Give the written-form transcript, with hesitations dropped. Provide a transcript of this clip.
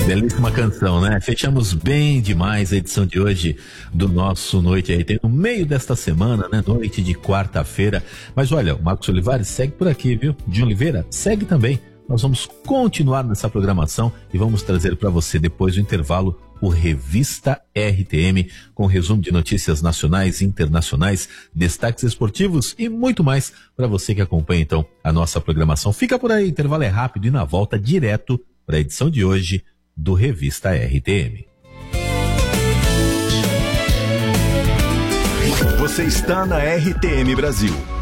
Belíssima canção, né? Fechamos bem demais a edição de hoje do nosso Noite RT, no meio desta semana, né? Noite de quarta-feira. Mas olha, o Marcos Olivares segue por aqui, viu? De Oliveira segue também. Nós vamos continuar nessa programação e vamos trazer para você, depois do intervalo, o Revista RTM, com resumo de notícias nacionais e internacionais, destaques esportivos e muito mais para você que acompanha, então, a nossa programação. Fica por aí, o intervalo é rápido e na volta direto para a edição de hoje do Revista RTM. Você está na RTM Brasil.